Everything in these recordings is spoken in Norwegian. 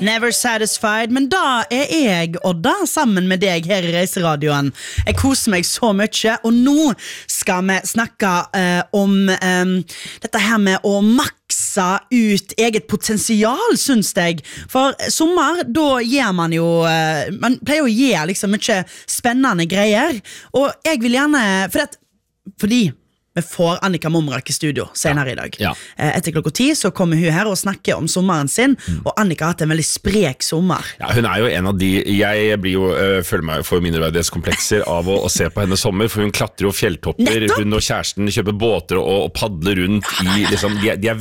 Never satisfied, men da jeg, Odda, sammen med deg her I Reiseradioen. Jeg koser meg så mye, og nå skal vi snakke om dette her med å makse ut eget potensial, synes jeg. For sommer, da gjør man jo, man pleier å gjøre liksom mye spennende greier, og jeg vil gjerne, fordi vi får Annika Momrak I studio senere I dag. Etter klokka 10 så kommer hun her og snakker om sommeren sin, og Annika har hatt en veldig sprek sommer. Ja, hun jo en av de, jeg blir jo, føler meg for mindreverdighetskomplekser av å se på henne sommer, for hun klatrer jo fjelltopper, nettopp! Hun og kjæresten kjøper båter og padler rundt I, liksom,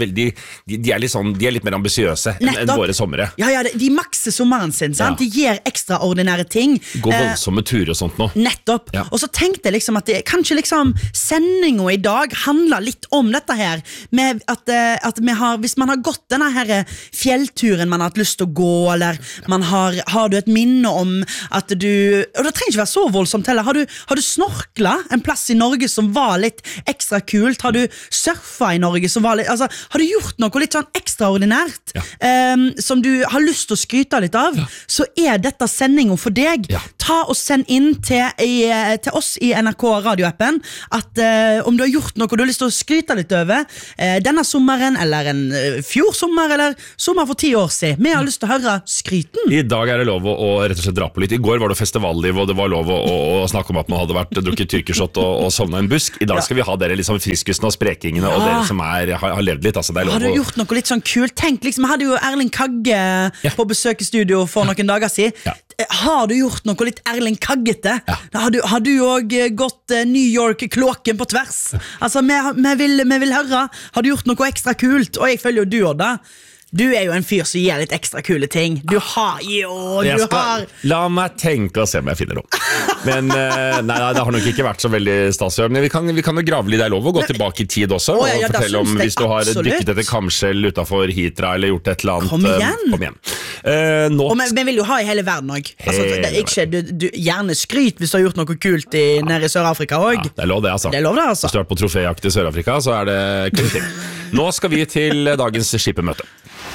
de litt mer ambisiøse enn våre sommere. Ja, de makser sommeren sin, sant? De gjør ekstraordinære ting. Går voldsomme turer og sånt nå. Nettopp, og så tenkte jeg liksom at kanskje liksom sendingen I dag handler litt om dette her, med at vi har, hvis man har gått denne her fjellturen man har hatt lyst til å gå, eller man har du et minne om at du, og det trenger ikke være så voldsomt heller, har du snorklet en plass I Norge som var litt ekstra kult, har du surfet I Norge som var litt, altså, har du gjort noe litt sånn ekstraordinært, som du har lyst til å skryte litt av, så dette sendingen for deg. Ta og send inn til oss I NRK radioappen, at om du har gjort noe du har lyst til å skryte litt over denne sommeren, eller en fjorsommer, eller sommer for 10 år siden. Vi har lyst til å høre skryten. I dag det lov å rett og slett dra på litt. I går var det festivalliv, og det var lov å snakke om at man hadde drukket tyrkershot og sovnet en busk. I dag skal vi ha dere liksom friskusten og sprekingene, og dere som har levd litt. Altså, det lov har du gjort noe litt sånn kult? Tenk, liksom, jeg hadde jo Erling Kagge på besøk I studio for noen dager siden. Har du gjort noe litt Erling Kaggete? Har du også gått New York-klokken på tvers? Altså, vi vil høre. Har du gjort noe ekstra kult? Og jeg følger jo du, Odda. Du jo en fyr som gjør litt ekstra kule ting. Du har La meg tenke og se om jeg finner noe. Men nei, det har nok ikke vært så veldig stasig. Men vi kan jo grave litt, det lov å gå tilbake I tid også, og fortelle om hvis du har dykket etter kamskjell utenfor Hitra, eller gjort et eller annet. Kom igjen. Og vi vil jo ha I hele verden også. Altså, du gjerne skryt hvis du har gjort noe kult nede I Sør-Afrika også. Det lov det, altså. Hvis du har vært på troféjakt I Sør-Afrika, så det kult ting. Nå skal vi til dagens skipemøte.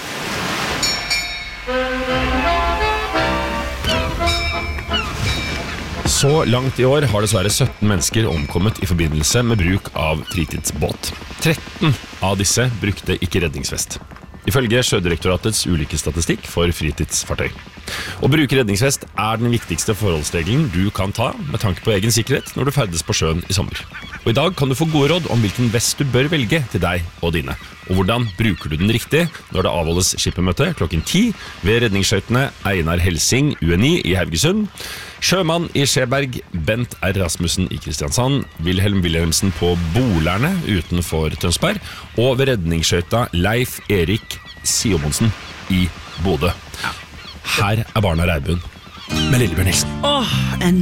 Så langt I år har dessverre 17 mennesker omkommet I forbindelse med bruk av fritidsbåt. 13 av disse brukte ikke redningsvest. Ifølge Sjødirektoratets ulykkesstatistikk for fritidsfartøy. Å bruke redningsvest den viktigste forholdsregelen du kan ta med tanke på egen sikkerhet når du ferdes på sjøen I sommer. Og I dag kan du få gode råd om hvilken vest du bør velge til deg og dine. Og hvordan bruker du den riktig når det avholdes skipemøte klokken 10 ved redningsskøytene Einar Helsing, UNI I Haugesund, Sjømann I Skjeberg, Bent R. Rasmussen I Kristiansand, Wilhelm Wilhelmsen på Bolerne utenfor Tønsberg, og ved redningsskøyta Leif Erik Siomonsen I Bodø. Her Barna Reibund med Lillebjørn Nilsen. En